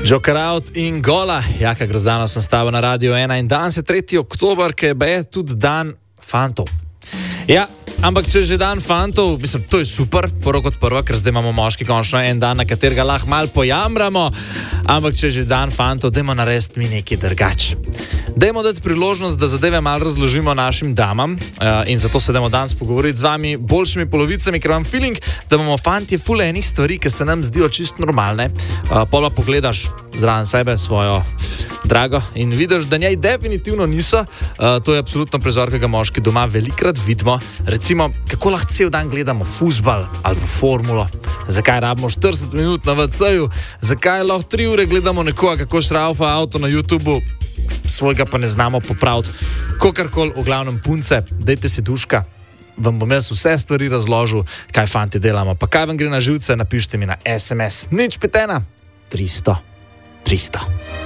Joker Out in Gola. Jaka Grozdano sem stavil na Radio 1 in danes je 3. oktober, ki je tudi dan fantov. Ja, ampak če že dan fantov, mislim, to je super, prvo kot prvo, ker zdaj imamo moški končno en dan, na katerega lahko malo pojamramo, ampak če že dan fantov, dajmo narediti mi nekaj drugače. Dajmo dati priložnost, da zadeve malo razložimo našim damam in zato se dajmo danes pogovoriti z vami boljšimi polovicami, ker imam feeling, da bomo fantje ful enih stvari, ki se nam zdijo čisto normalne. Pol pa pogledaš zraven sebe svojo drago in vidiš, da njej definitivno niso. To je absolutno prizor, ki ga moški doma velikrat vidimo. Recimo, kako lahko cel dan gledamo fuzbal ali pa formulo. Zakaj rabimo 40 minut na WC-ju? Zakaj lahko 3 ure gledamo nekoga, kako šraufa avto na YouTubeu? Svojega pa ne znamo popraviti. Kokarkoli, v glavnem punce, dajte si duška, vam bom jaz vse stvari razložil, kaj fanti delamo. Pa kaj vam gre na živce, napišite mi na SMS 051 300 300.